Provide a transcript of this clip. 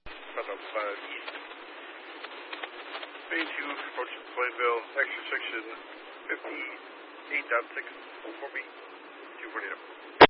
about 5 east. Bay 2, approaching Plainville, extra section 58.6, hold for me, 240.